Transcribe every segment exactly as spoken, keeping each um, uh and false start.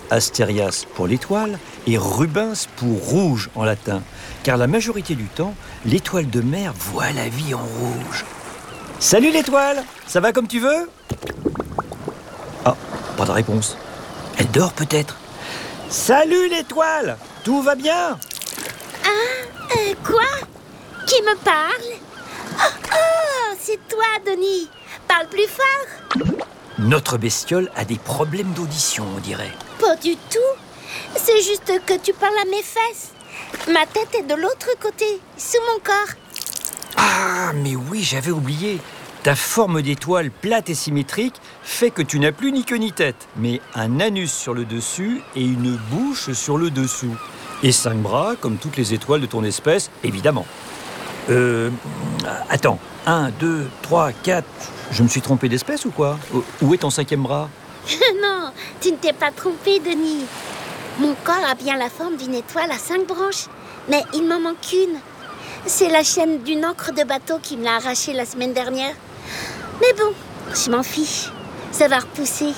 Astérias pour l'étoile et Rubens pour rouge en latin, car la majorité du temps, l'étoile de mer voit la vie en rouge. Salut l'étoile, ça va comme tu veux? Ah, pas de réponse. Elle dort peut-être. Salut l'étoile, tout va bien? Ah, euh, quoi? Qui me parle? Oh, oh, c'est toi, Denis. Parle plus fort. Notre bestiole a des problèmes d'audition, on dirait. Pas du tout. C'est juste que tu parles à mes fesses. Ma tête est de l'autre côté, sous mon corps. Ah, mais oui, j'avais oublié. Ta forme d'étoile plate et symétrique fait que tu n'as plus ni queue ni tête, mais un anus sur le dessus et une bouche sur le dessous. Et cinq bras, comme toutes les étoiles de ton espèce, évidemment. Euh... Attends. Un, deux, trois, quatre... Je me suis trompé d'espèce ou quoi? Où est ton cinquième bras? Non, tu ne t'es pas trompé, Denis. Mon corps a bien la forme d'une étoile à cinq branches, mais il m'en manque une. C'est la chaîne d'une ancre de bateau qui me l'a arrachée la semaine dernière. Mais bon, je m'en fiche. Ça va repousser.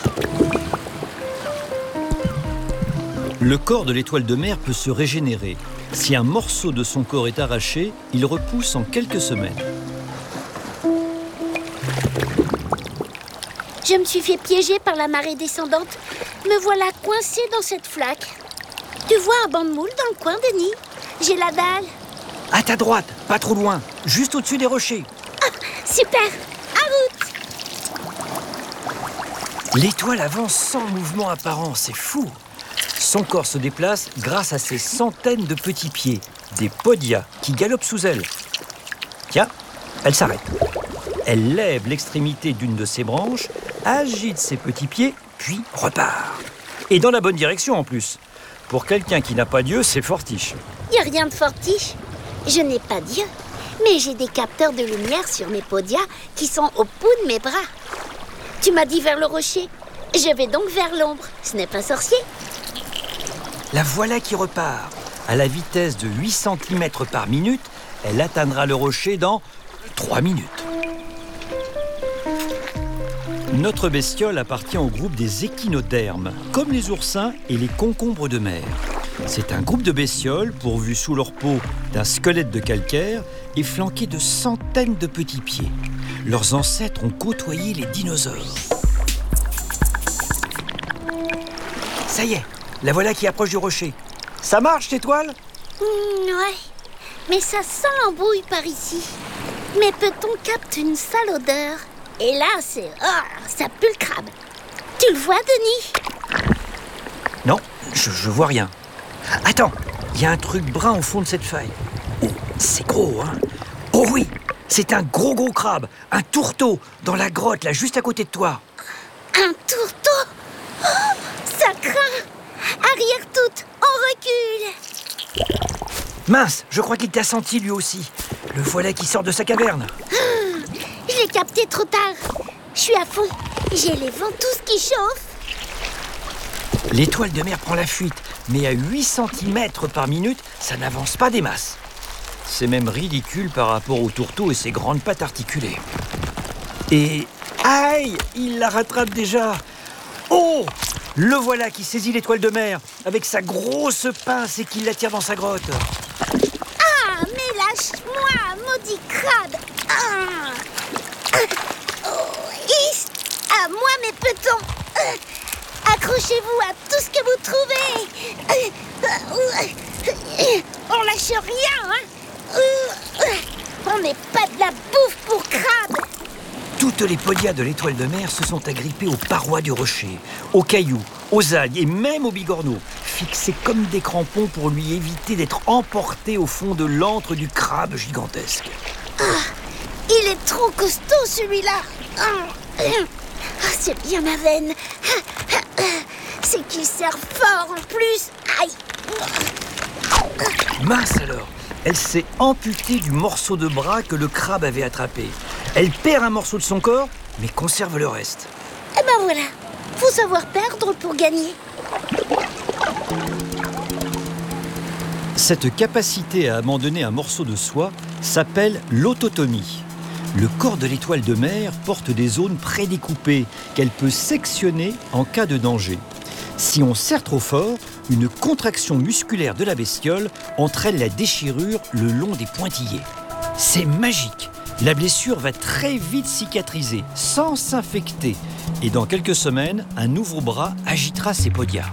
Le corps de l'étoile de mer peut se régénérer. Si un morceau de son corps est arraché, il repousse en quelques semaines. Je me suis fait piéger par la marée descendante. Me voilà coincée dans cette flaque. Tu vois un banc de moule dans le coin, Denis? J'ai la dalle. À ta droite, pas trop loin, juste au-dessus des rochers. Ah, super, à route. L'étoile avance sans mouvement apparent, c'est fou. Son corps se déplace grâce à ses centaines de petits pieds, des podia qui galopent sous elle. Tiens, elle s'arrête. Elle lève l'extrémité d'une de ses branches, agite ses petits pieds, puis repart. Et dans la bonne direction en plus. Pour quelqu'un qui n'a pas d'yeux, c'est fortiche. Il n'y a rien de fortiche. Je n'ai pas d'yeux, mais j'ai des capteurs de lumière sur mes podias qui sont au bout de mes bras. Tu m'as dit vers le rocher. Je vais donc vers l'ombre. Ce n'est pas sorcier. La voilà qui repart. À la vitesse de huit centimètres par minute, elle atteindra le rocher dans trois minutes. Notre bestiole appartient au groupe des échinodermes, comme les oursins et les concombres de mer. C'est un groupe de bestioles pourvus sous leur peau d'un squelette de calcaire et flanqué de centaines de petits pieds. Leurs ancêtres ont côtoyé les dinosaures. Ça y est, la voilà qui approche du rocher. Ça marche, l'étoile? Mmh, ouais, mais ça sent l'embrouille par ici. Mes petons captent une sale odeur. Et là, c'est... Oh, ça pue le crabe. Tu le vois, Denis? Non, je, je vois rien. Attends, il y a un truc brun au fond de cette faille. Oh, c'est gros, hein? Oh oui, c'est un gros gros crabe, un tourteau, dans la grotte, là, juste à côté de toi. Un tourteau? Oh, ça craint! Arrière toute, on recule! Mince, je crois qu'il t'a senti lui aussi. Le voilà qui sort de sa caverne. Je l'ai capté trop tard. Je suis à fond. J'ai les ventouses qui chauffent. L'étoile de mer prend la fuite, mais à huit centimètres par minute, ça n'avance pas des masses. C'est même ridicule par rapport au tourteau et ses grandes pattes articulées. Et... aïe, il la rattrape déjà. Oh, le voilà qui saisit l'étoile de mer avec sa grosse pince et qui l'attire dans sa grotte. Ah, mais lâche-moi, maudit crabe. Ah. Oh, is, à moi mes petons. Euh, accrochez-vous à tout ce que vous trouvez. Euh, euh, on lâche rien, hein. Euh, on n'est pas de la bouffe pour crabe. Toutes les podias de l'étoile de mer se sont agrippées aux parois du rocher, aux cailloux, aux algues et même aux bigorneaux, fixés comme des crampons pour lui éviter d'être emporté au fond de l'antre du crabe gigantesque. Ah, il est trop costaud celui-là. Ah, c'est bien ma veine. C'est qu'il sert fort en plus. Aïe. Mince alors, elle s'est amputée du morceau de bras que le crabe avait attrapé. Elle perd un morceau de son corps, mais conserve le reste. Eh ben voilà, faut savoir perdre pour gagner. Cette capacité à abandonner un morceau de soi s'appelle l'autotomie. Le corps de l'étoile de mer porte des zones prédécoupées qu'elle peut sectionner en cas de danger. Si on serre trop fort, une contraction musculaire de la bestiole entraîne la déchirure le long des pointillés. C'est magique. La blessure va très vite cicatriser, sans s'infecter. Et dans quelques semaines, un nouveau bras agitera ses podias.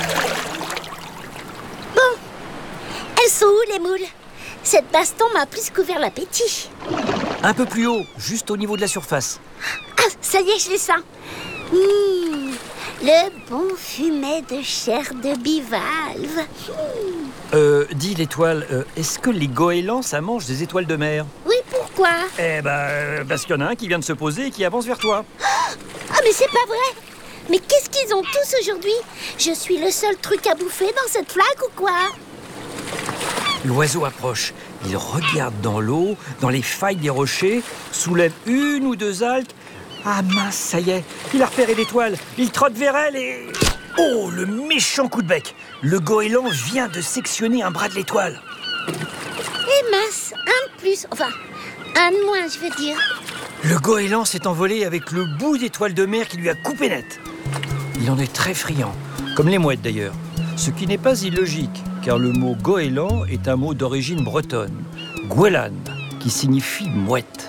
Bon, elles sont où les moules? Cette baston m'a plus couvert l'appétit. Un peu plus haut, juste au niveau de la surface. Ah, ça y est, je les sens. Mmh, le bon fumet de chair de bivalve. Mmh. Euh, dis l'étoile, euh, est-ce que les goélands, ça mange des étoiles de mer? Oui, pourquoi? Eh ben, euh, parce qu'il y en a un qui vient de se poser et qui avance vers toi. Ah, mais c'est pas vrai! Mais qu'est-ce qu'ils ont tous aujourd'hui? Je suis le seul truc à bouffer dans cette flaque ou quoi? L'oiseau approche. Il regarde dans l'eau, dans les failles des rochers, soulève une ou deux algues. Ah mince, ça y est, il a repéré l'étoile. Il trotte vers elle et... Oh, le méchant coup de bec! Le goéland vient de sectionner un bras de l'étoile. Et mince, un de plus. Enfin, un de moins, je veux dire. Le goéland s'est envolé avec le bout d'étoile de mer qui lui a coupé net. Il en est très friand, comme les mouettes d'ailleurs. Ce qui n'est pas illogique, car le mot goéland est un mot d'origine bretonne, gwelan, qui signifie mouette.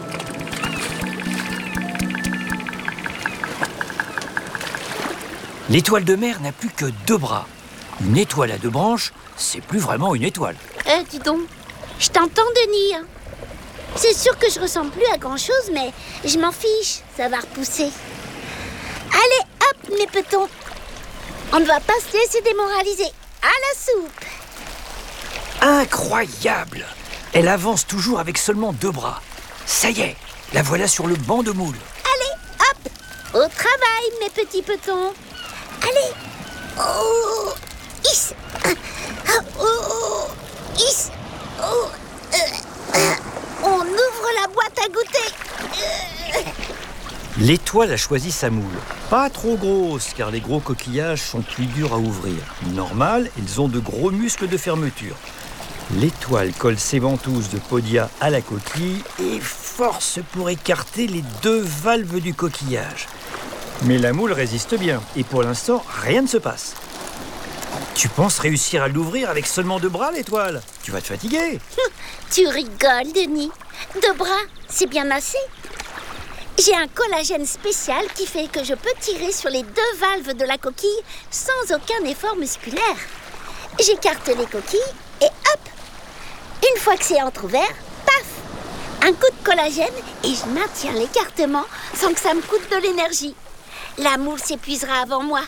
L'étoile de mer n'a plus que deux bras. Une étoile à deux branches, c'est plus vraiment une étoile. Eh, dis donc, je t'entends, Denis. Hein. C'est sûr que je ressemble plus à grand-chose, mais je m'en fiche, ça va repousser. Allez, hop, mes petons. On ne va pas se laisser démoraliser. À la soupe. Incroyable! Elle avance toujours avec seulement deux bras. Ça y est, la voilà sur le banc de moule. Allez, hop, au travail, mes petits petons. Allez. Oh, is. Ah, oh, oh, is. Oh, euh, euh. On ouvre la boîte à goûter. Euh. L'étoile a choisi sa moule. Pas trop grosse, car les gros coquillages sont plus durs à ouvrir. Normal, ils ont de gros muscles de fermeture. L'étoile colle ses ventouses de podia à la coquille et force pour écarter les deux valves du coquillage. Mais la moule résiste bien, et pour l'instant, rien ne se passe. Tu penses réussir à l'ouvrir avec seulement deux bras, l'étoile? Tu vas te fatiguer. Tu rigoles, Denis. Deux bras, c'est bien assez. J'ai un collagène spécial qui fait que je peux tirer sur les deux valves de la coquille sans aucun effort musculaire. J'écarte les coquilles et hop! Une fois que c'est entrouvert, paf! Un coup de collagène et je maintiens l'écartement sans que ça me coûte de l'énergie. La moule s'épuisera avant moi.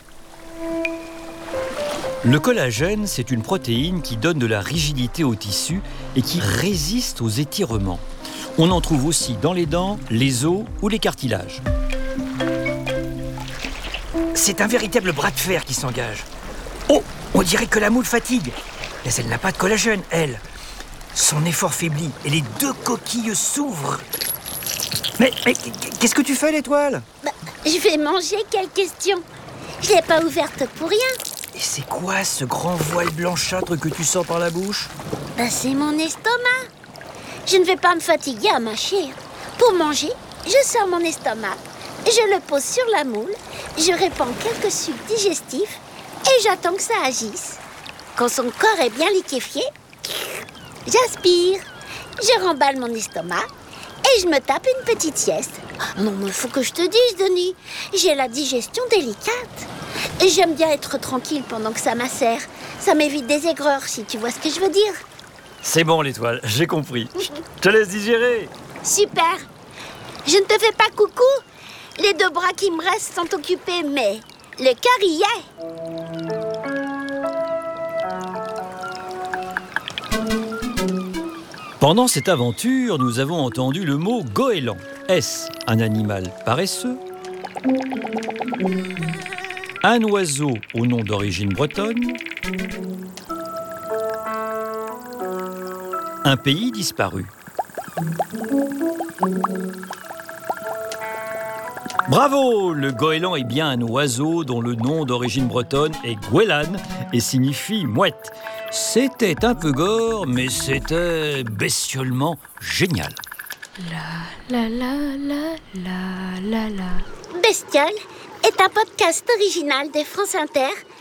Le collagène, c'est une protéine qui donne de la rigidité au tissu et qui résiste aux étirements. On en trouve aussi dans les dents, les os ou les cartilages. C'est un véritable bras de fer qui s'engage. Oh, on dirait que la moule fatigue. Mais elle n'a pas de collagène, elle. Son effort faiblit et les deux coquilles s'ouvrent. Mais, mais qu'est-ce que tu fais, l'étoile? Bah, je vais manger, quelle question? Je l'ai pas ouverte pour rien. Et c'est quoi ce grand voile blanchâtre que tu sors par la bouche? Bah, c'est mon estomac. Je ne vais pas me fatiguer à mâcher. Pour manger, je sors mon estomac, je le pose sur la moule, je répands quelques sucs digestifs et j'attends que ça agisse. Quand son corps est bien liquéfié, j'aspire, je remballe mon estomac et je me tape une petite sieste. Non, mais faut que je te dise, Denis, j'ai la digestion délicate. Et j'aime bien être tranquille pendant que ça macère. Ça m'évite des aigreurs, si tu vois ce que je veux dire. C'est bon, l'étoile, j'ai compris. Je te laisse digérer. Super. Je ne te fais pas coucou. Les deux bras qui me restent sont occupés, mais le cœur y est. Pendant cette aventure, nous avons entendu le mot goéland. Est-ce un animal paresseux? Un oiseau au nom d'origine bretonne? Un pays disparu? Bravo! Le goéland est bien un oiseau dont le nom d'origine bretonne est gwelan et signifie mouette. C'était un peu gore, mais c'était bestiolement génial. La la la la la la la. Bestiole est un podcast original de France Inter